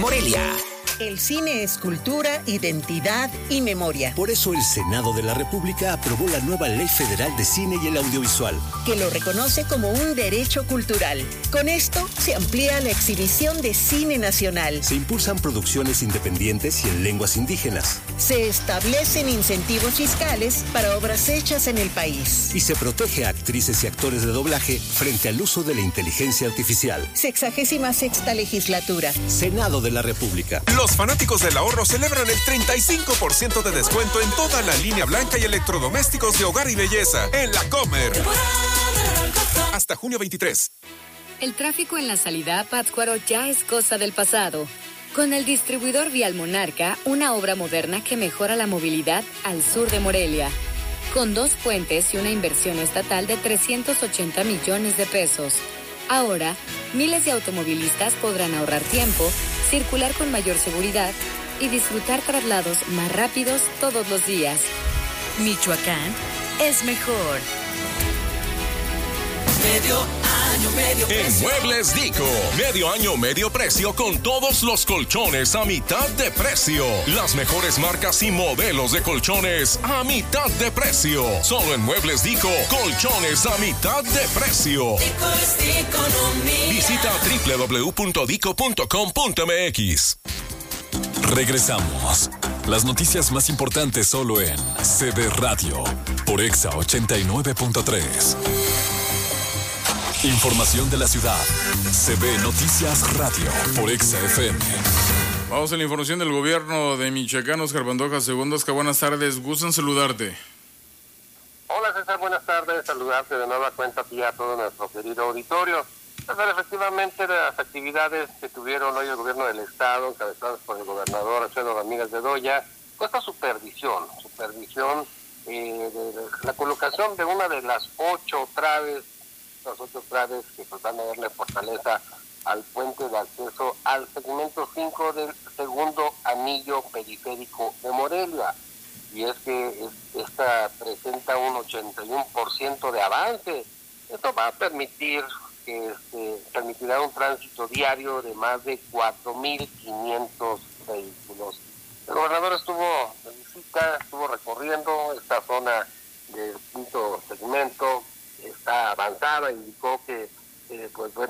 Morelia. El cine es cultura, identidad y memoria. Por eso el Senado de la República aprobó la nueva Ley Federal de Cine y el Audiovisual, que lo reconoce como un derecho cultural. Con esto se amplía la exhibición de cine nacional. Se impulsan producciones independientes y en lenguas indígenas. Se establecen incentivos fiscales para obras hechas en el país. Y se protege a actrices y actores de doblaje frente al uso de la inteligencia artificial. 66ª legislatura. Senado de la República. Los fanáticos del ahorro celebran el 35% de descuento en toda la línea blanca y electrodomésticos de hogar y belleza en La Comer. Hasta junio 23. El tráfico en la salida a Pátzcuaro ya es cosa del pasado. Con el distribuidor vial Monarca, una obra moderna que mejora la movilidad al sur de Morelia. Con 2 puentes y una inversión estatal de 380 millones de pesos. Ahora, miles de automovilistas podrán ahorrar tiempo, circular con mayor seguridad y disfrutar traslados más rápidos todos los días. Michoacán es mejor. Medio año, medio precio. En Muebles Dico, medio año, medio precio con todos los colchones a mitad de precio. Las mejores marcas y modelos de colchones a mitad de precio. Solo en Muebles Dico, colchones a mitad de precio. Dico es economía. Visita www.dico.com.mx. Regresamos. Las noticias más importantes solo en CB Radio por Exa 89.3. Información de la ciudad. CB Noticias Radio por Exa FM. Vamos a la información del gobierno de Michoacán. Oscar Pantoja, segundo. Oscar, buenas tardes. Gustan saludarte. Hola César, buenas tardes. Saludarte de nueva cuenta aquí a todo nuestro querido auditorio. César, efectivamente las actividades que tuvieron hoy el gobierno del estado, encabezadas por el gobernador Alfredo Ramírez Bedoya, fue esta supervisión de la colocación de una de las 8 traves que pues van a darle fortaleza al puente de acceso al segmento 5 del segundo anillo periférico de Morelia. Y es que esta presenta un 81% de avance. Esto va a permitirá un tránsito diario de más de 4.500 vehículos. El gobernador estuvo de visita, estuvo recorriendo esta zona del quinto segmento. Está avanzada, indicó que en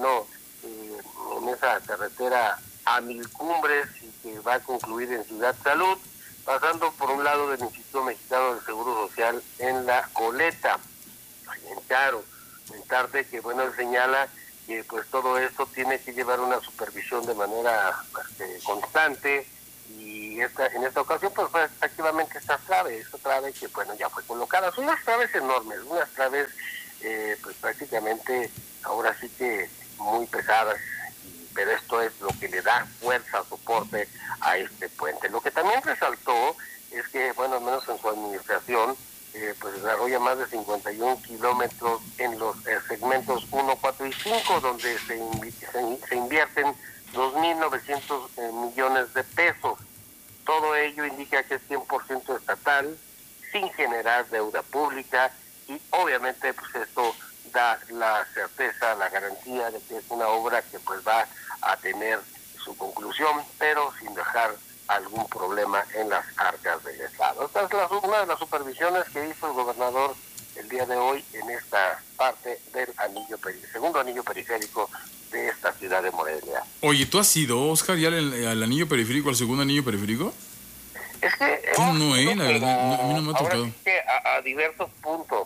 esa carretera a Mil Cumbres y que va a concluir en Ciudad Salud, pasando por un lado del Instituto Mexicano del Seguro Social en La Coleta, en Caro. Comentarte que él señala que pues todo esto tiene que llevar una supervisión de manera constante, y en esta ocasión pues fue activamente esta trave que ya fue colocada. Son unas traves enormes, unas traves pues prácticamente ahora sí que muy pesadas, pero esto es lo que le da fuerza, soporte a este puente. Lo que también resaltó es que, al menos en su administración, pues desarrolla más de 51 kilómetros en los segmentos 1, 4 y 5, donde se invierten 2.900 millones de pesos. Todo ello indica que es 100% estatal, sin generar deuda pública, y obviamente pues esto da la certeza, la garantía de que es una obra que pues va a tener su conclusión, pero sin dejar algún problema en las arcas del Estado. Esta es una de las supervisiones que hizo el gobernador el día de hoy en esta parte del segundo anillo periférico de esta ciudad de Morelia. Oye, ¿tú has ido, Oscar, ya al anillo periférico, al segundo anillo periférico? Es que yo no, la verdad, a mí no me ha tocado. Sí que a diversos puntos,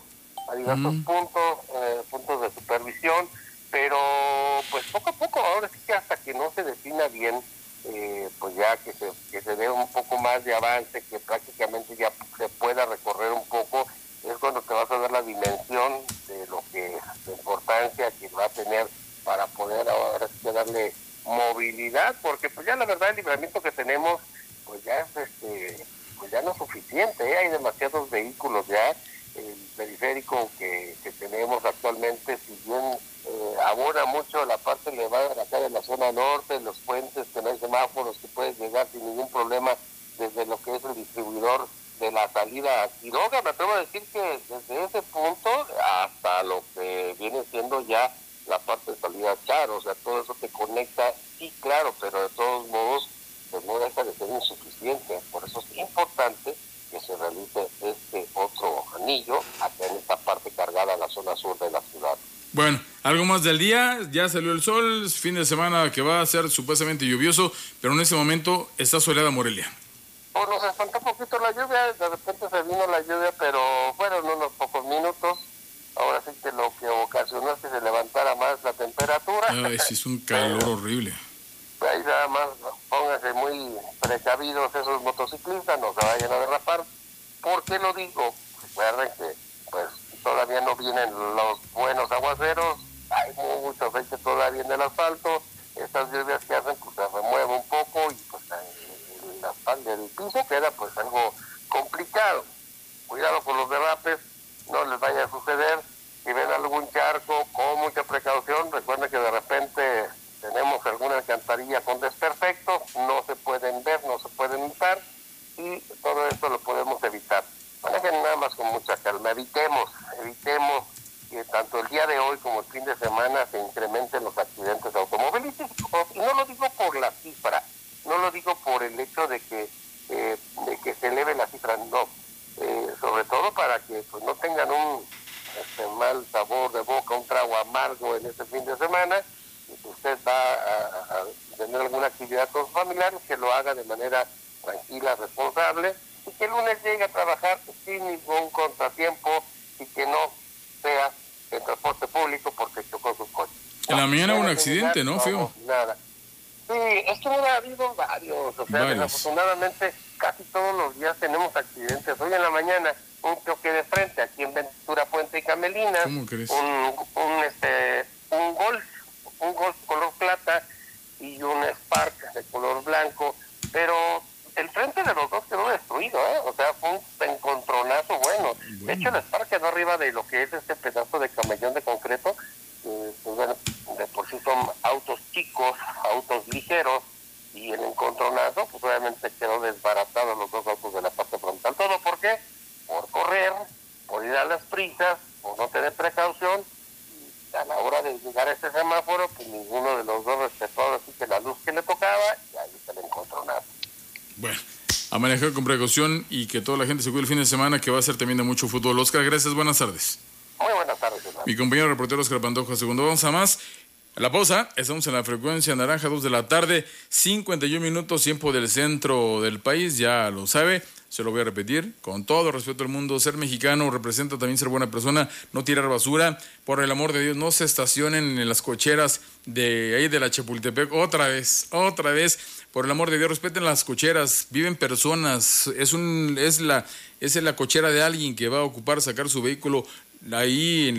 puntos de supervisión, pero pues poco a poco, ahora sí que hasta que no se defina bien, pues ya que se dé un poco más de avance, que prácticamente ya se pueda recorrer un poco, es cuando te vas a dar la dimensión de la importancia que va a tener para poder ahora sí que darle movilidad, porque pues ya la verdad el libramiento que tenemos pues ya es pues ya no es suficiente, hay demasiados vehículos ya. El periférico que tenemos actualmente, si bien abona mucho la parte elevada de acá de la zona norte, los puentes, que no hay semáforos, que puedes llegar sin ningún problema desde lo que es el distribuidor de la salida a Quiroga. Me atrevo a decir que desde ese punto hasta lo que viene siendo ya la parte de salida a Charo, o sea, todo eso te conecta, sí, claro, pero de todos modos Bueno, algo más del día, ya salió el sol, fin de semana que va a ser supuestamente lluvioso, pero en este momento está soleada Morelia. Pues nos espantó un poquito la lluvia, de repente se vino la lluvia, pero fueron unos pocos minutos. Ahora sí que lo que ocasionó es que se levantara más la temperatura. Ay, sí, es un calor horrible. Ahí nada más pónganse muy precavidos esos motociclistas, no se vayan a derrapar. ¿Por qué lo digo? Recuerden que pues todavía no vienen los buenos aguaceros, hay mucho aceite todavía en el asfalto, estas lluvias que hacen pues se remueve un poco y pues el asfalto del piso queda pues algo complicado. Cuidado con los derrapes, no les vaya a suceder. Si ven algún charco, con mucha precaución, recuerden que de repente tenemos alguna alcantarilla con desperfectos, no se pueden ver, no se pueden usar, y todo esto lo podemos evitar. Manejen nada más con mucha calma, evitemos que tanto el día de hoy como el fin de semana se incrementen los accidentes automovilísticos. Y no lo digo por la cifra, no lo digo por el hecho de que se eleve la cifra, no. Sobre todo para que pues no tengan un mal sabor de boca, un trago amargo en este fin de semana, y si usted va a tener alguna actividad con sus familiares, que lo haga de manera tranquila, responsable, y que el lunes llegue a trabajar sin ningún contratiempo y que no sea en transporte público porque chocó su coche. En la mañana hubo un accidente, ¿no, Fío? Nada. Sí, es que ha habido varios, o sea, desafortunadamente casi todos los días tenemos accidentes. Hoy en la mañana un choque de frente aquí en Ventura Puente y Camelina. ¿Cómo crees? Un Golf color plata y un Spark de color blanco, pero el frente de los dos quedó destruido, o sea, fue un encontronazo bueno. De hecho, el Spark quedó arriba de lo que es este pedazo de camellón de concreto. Pues bueno, de por sí son autos chicos, autos ligeros, y el encontronazo, pues obviamente quedó desbaratado los dos autos de la parte frontal. ¿Todo por qué? Por correr, por ir a las prisas, por no tener precaución, y a la hora de llegar a este semáforo, pues ninguno de los dos respetó así que la luz que le tocaba, y ahí se le encontronazo. Bueno, a manejar con precaución y que toda la gente se cuide el fin de semana, que va a ser también de mucho fútbol. Oscar, gracias, buenas tardes. Muy buenas tardes, hermano. Mi compañero reportero Oscar Pantoja, segundo. Vamos a más. A la pausa, estamos en la frecuencia naranja, 2 de la tarde, 51 minutos, tiempo del centro del país, ya lo sabe, se lo voy a repetir, con todo respeto al mundo, ser mexicano representa también ser buena persona, no tirar basura, por el amor de Dios, no se estacionen en las cocheras de ahí de la Chapultepec, otra vez, por el amor de Dios, respeten las cocheras, viven personas, es la cochera de alguien que va a ocupar sacar su vehículo ahí en